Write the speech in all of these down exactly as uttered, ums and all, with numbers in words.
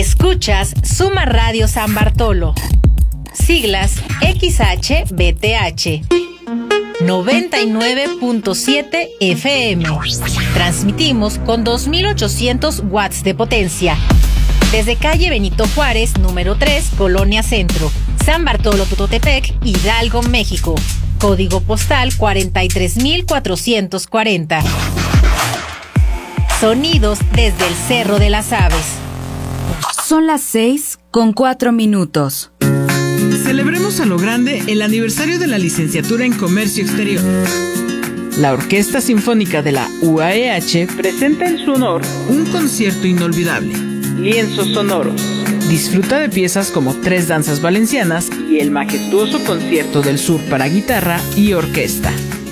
Escuchas Suma Radio San Bartolo. Siglas X H B T H. noventa y nueve punto siete F M. Transmitimos con dos mil ochocientos watts de potencia. Desde calle Benito Juárez, número tres, Colonia Centro, San Bartolo Tototepec, Hidalgo, México. Código postal cuarenta y tres mil cuatrocientos cuarenta. Sonidos desde el Cerro de las Aves. Son las seis con cuatro minutos. Celebremos a lo grande el aniversario de la licenciatura en Comercio Exterior. La Orquesta Sinfónica de la U A E H presenta en su honor un concierto inolvidable, Lienzos Sonoros. Disfruta de piezas como Tres Danzas Valencianas y el majestuoso Concierto del Sur para guitarra y orquesta.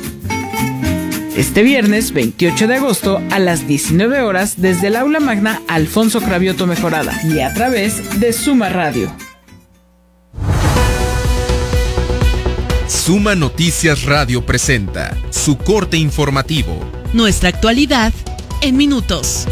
Este viernes veintiocho de agosto a las diecinueve horas desde el Aula Magna Alfonso Cravioto Mejorada y a través de Suma Radio. Suma Noticias Radio presenta su corte informativo. Nuestra actualidad en minutos.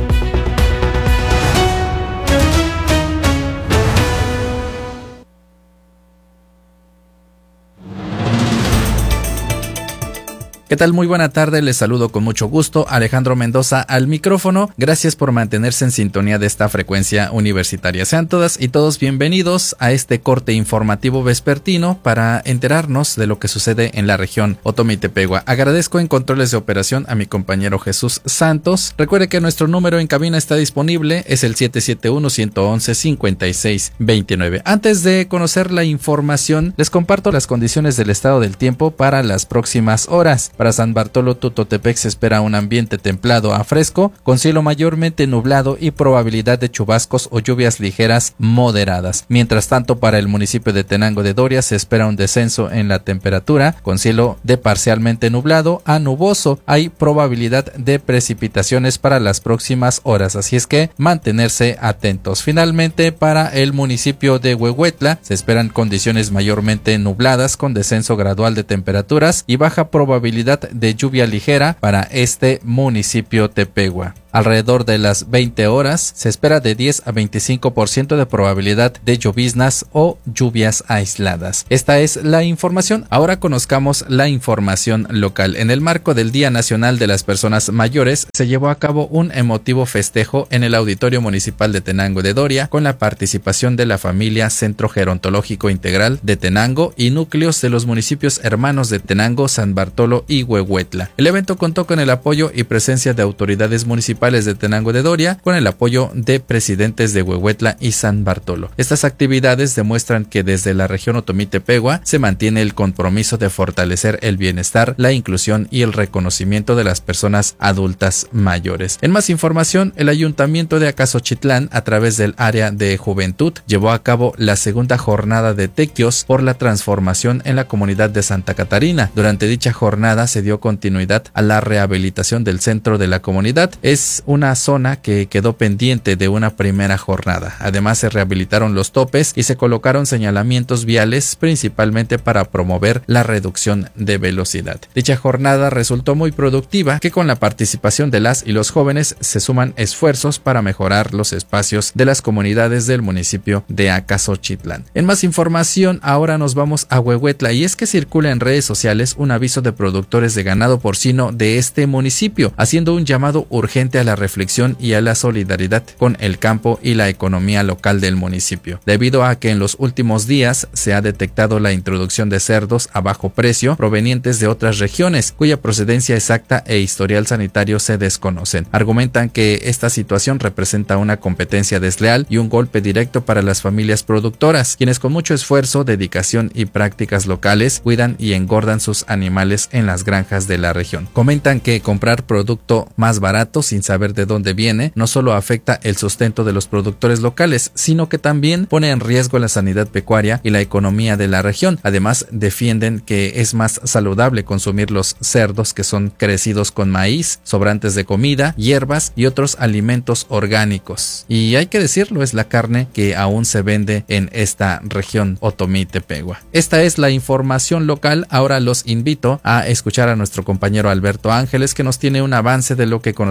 ¿Qué tal? Muy buena tarde, les saludo con mucho gusto, Alejandro Mendoza al micrófono. Gracias por mantenerse en sintonía de esta frecuencia universitaria. Sean todas y todos bienvenidos a este corte informativo vespertino para enterarnos de lo que sucede en la región Otomí-Tepehua. Agradezco en controles de operación a mi compañero Jesús Santos. Recuerde que nuestro número en cabina está disponible, es el siete siete uno, uno uno uno, cinco seis dos nueve. Antes de conocer la información, les comparto las condiciones del estado del tiempo para las próximas horas. Para San Bartolo Tototepec se espera un ambiente templado a fresco, con cielo mayormente nublado y probabilidad de chubascos o lluvias ligeras moderadas. Mientras tanto, para el municipio de Tenango de Doria se espera un descenso en la temperatura, con cielo de parcialmente nublado a nuboso. Hay probabilidad de precipitaciones para las próximas horas, así es que mantenerse atentos. Finalmente, para el municipio de Huehuetla se esperan condiciones mayormente nubladas, con descenso gradual de temperaturas y baja probabilidad de lluvia ligera para este municipio Tepehua. Alrededor de las veinte horas se espera de diez a veinticinco por ciento de probabilidad de lloviznas o lluvias aisladas. Esta es la información. Ahora conozcamos la información local. En el marco del Día Nacional de las Personas Mayores se llevó a cabo un emotivo festejo en el Auditorio Municipal de Tenango de Doria con la participación de la familia Centro Gerontológico Integral de Tenango y núcleos de los municipios hermanos de Tenango, San Bartolo y Huehuetla. El evento contó con el apoyo y presencia de autoridades municipales de Tenango de Doria, con el apoyo de presidentes de Huehuetla y San Bartolo. Estas actividades demuestran que desde la región Otomí-Tepehua se mantiene el compromiso de fortalecer el bienestar, la inclusión y el reconocimiento de las personas adultas mayores. En más información, el Ayuntamiento de Acasochitlán, a través del área de juventud, llevó a cabo la segunda jornada de tequios por la transformación en la comunidad de Santa Catarina. Durante dicha jornada se dio continuidad a la rehabilitación del centro de la comunidad. Es una zona que quedó pendiente de una primera jornada. Además, se rehabilitaron los topes y se colocaron señalamientos viales, principalmente para promover la reducción de velocidad. Dicha jornada resultó muy productiva, que con la participación de las y los jóvenes se suman esfuerzos para mejorar los espacios de las comunidades del municipio de Acasochitlán. En más información, ahora nos vamos a Huehuetla, y es que circula en redes sociales un aviso de productores de ganado porcino de este municipio, haciendo un llamado urgente a la reflexión y a la solidaridad con el campo y la economía local del municipio, debido a que en los últimos días se ha detectado la introducción de cerdos a bajo precio provenientes de otras regiones, cuya procedencia exacta e historial sanitario se desconocen. Argumentan que esta situación representa una competencia desleal y un golpe directo para las familias productoras, quienes con mucho esfuerzo, dedicación y prácticas locales cuidan y engordan sus animales en las granjas de la región. Comentan que comprar producto más barato sin saber de dónde viene no solo afecta el sustento de los productores locales, sino que también pone en riesgo la sanidad pecuaria y la economía de la región. Además, defienden que es más saludable consumir los cerdos que son crecidos con maíz, sobrantes de comida, hierbas y otros alimentos orgánicos. Y hay que decirlo, es la carne que aún se vende en esta región Otomí-Tepehua. Esta es la información local. Ahora los invito a escuchar a nuestro compañero Alberto Ángeles, que nos tiene un avance de lo que conoceremos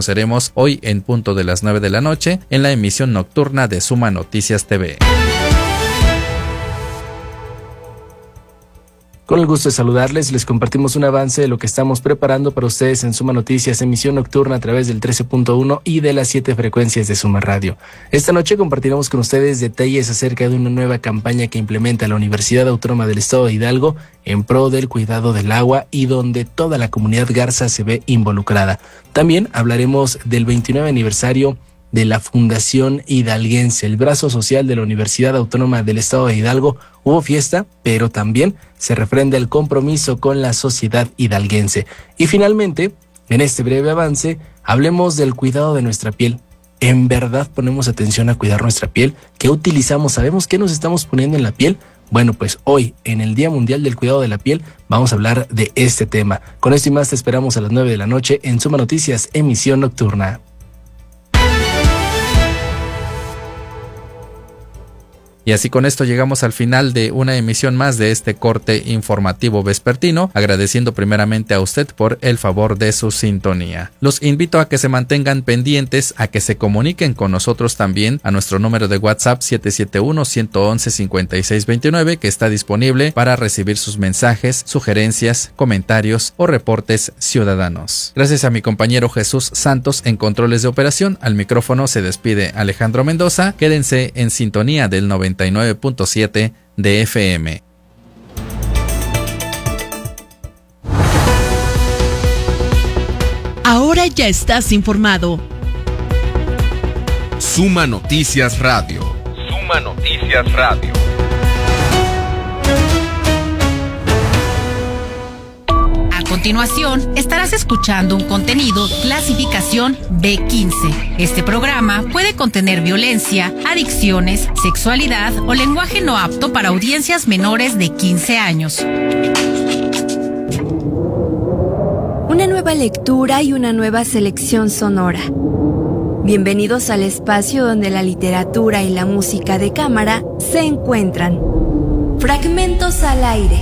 escucharnos hoy en punto de las nueve de la noche en la emisión nocturna de Suma Noticias T V. Con el gusto de saludarles, les compartimos un avance de lo que estamos preparando para ustedes en Suma Noticias, emisión nocturna a través del trece punto uno y de las siete frecuencias de Suma Radio. Esta noche compartiremos con ustedes detalles acerca de una nueva campaña que implementa la Universidad Autónoma del Estado de Hidalgo en pro del cuidado del agua y donde toda la comunidad garza se ve involucrada. También hablaremos del veintinueve aniversario de la Fundación Hidalguense, el brazo social de la Universidad Autónoma del Estado de Hidalgo. Hubo fiesta, pero también se refrenda el compromiso con la sociedad hidalguense. Y finalmente, en este breve avance, hablemos del cuidado de nuestra piel. ¿En verdad ponemos atención a cuidar nuestra piel? ¿Qué utilizamos? ¿Sabemos qué nos estamos poniendo en la piel? Bueno, pues hoy, en el Día Mundial del Cuidado de la Piel, vamos a hablar de este tema. Con esto y más te esperamos a las nueve de la noche en Suma Noticias, emisión nocturna. Y así con esto llegamos al final de una emisión más de este corte informativo vespertino, agradeciendo primeramente a usted por el favor de su sintonía. Los invito a que se mantengan pendientes, a que se comuniquen con nosotros también a nuestro número de WhatsApp siete siete uno, uno uno, cinco seis dos nueve, que está disponible para recibir sus mensajes, sugerencias, comentarios o reportes ciudadanos. Gracias a mi compañero Jesús Santos en controles de operación. Al micrófono se despide Alejandro Mendoza. Quédense en sintonía del noventa y nueve punto siete de F M. Ahora ya estás informado. Suma Noticias Radio. Suma Noticias Radio. A continuación, estarás escuchando un contenido clasificación B quince. Este programa puede contener violencia, adicciones, sexualidad o lenguaje no apto para audiencias menores de quince años. Una nueva lectura y una nueva selección sonora. Bienvenidos al espacio donde la literatura y la música de cámara se encuentran. Fragmentos al aire.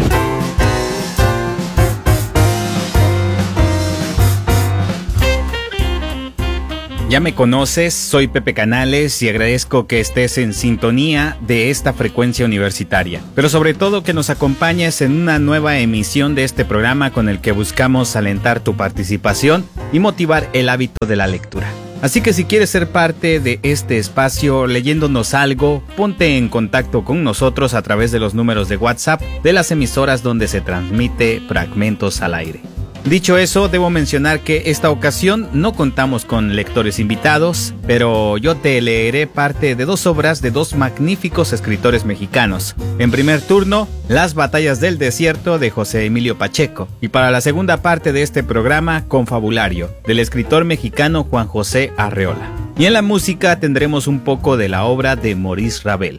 Ya me conoces, soy Pepe Canales y agradezco que estés en sintonía de esta frecuencia universitaria, pero sobre todo que nos acompañes en una nueva emisión de este programa con el que buscamos alentar tu participación y motivar el hábito de la lectura. Así que si quieres ser parte de este espacio leyéndonos algo, ponte en contacto con nosotros a través de los números de WhatsApp de las emisoras donde se transmite Fragmentos al Aire. Dicho eso, debo mencionar que esta ocasión no contamos con lectores invitados, pero yo te leeré parte de dos obras de dos magníficos escritores mexicanos. En primer turno, Las batallas del desierto de José Emilio Pacheco, y para la segunda parte de este programa, Confabulario, del escritor mexicano Juan José Arreola. Y en la música tendremos un poco de la obra de Maurice Ravel.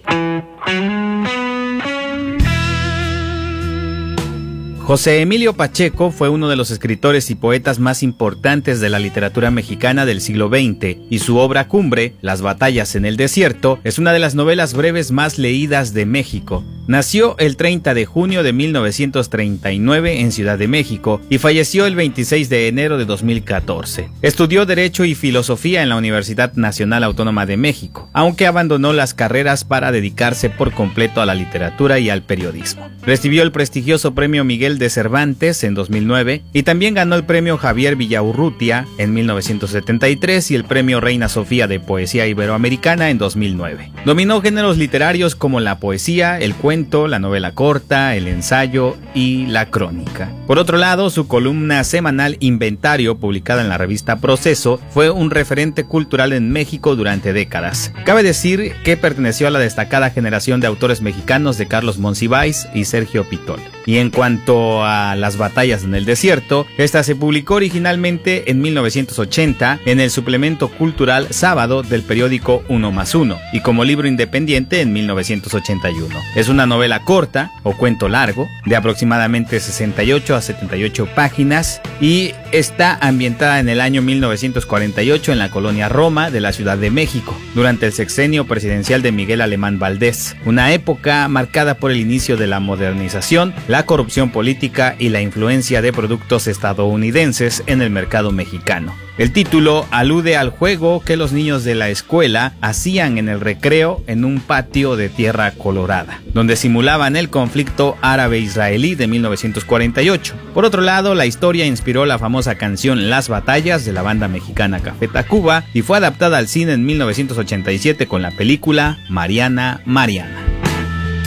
José Emilio Pacheco fue uno de los escritores y poetas más importantes de la literatura mexicana del siglo veinte, y su obra cumbre, Las batallas en el desierto, es una de las novelas breves más leídas de México. Nació el treinta de junio de mil novecientos treinta y nueve en Ciudad de México y falleció el veintiséis de enero de dos mil catorce. Estudió Derecho y Filosofía en la Universidad Nacional Autónoma de México, aunque abandonó las carreras para dedicarse por completo a la literatura y al periodismo. Recibió el prestigioso Premio Miguel de Cervantes en dos mil nueve y también ganó el Premio Javier Villaurrutia en mil novecientos setenta y tres y el Premio Reina Sofía de Poesía Iberoamericana en dos mil nueve. Dominó géneros literarios como la poesía, el cuento, la novela corta, el ensayo y la crónica. Por otro lado, su columna semanal Inventario, publicada en la revista Proceso, fue un referente cultural en México durante décadas. Cabe decir que perteneció a la destacada generación de autores mexicanos de Carlos Monsiváis y Sergio Pitol. Y en cuanto a Las batallas en el desierto, esta se publicó originalmente en mil novecientos ochenta en el suplemento cultural Sábado del periódico Uno más Uno y como libro independiente en mil novecientos ochenta y uno. Es una novela corta o cuento largo de aproximadamente sesenta y ocho a setenta y ocho páginas y está ambientada en el año mil novecientos cuarenta y ocho en la colonia Roma de la Ciudad de México, durante el sexenio presidencial de Miguel Alemán Valdés, una época marcada por el inicio de la modernización, la corrupción política y la influencia de productos estadounidenses en el mercado mexicano. El título alude al juego que los niños de la escuela hacían en el recreo en un patio de tierra colorada, donde simulaban el conflicto árabe-israelí de mil novecientos cuarenta y ocho. Por otro lado, la historia inspiró la famosa canción Las Batallas de la banda mexicana Café Tacuba y fue adaptada al cine en mil novecientos ochenta y siete con la película Mariana Mariana.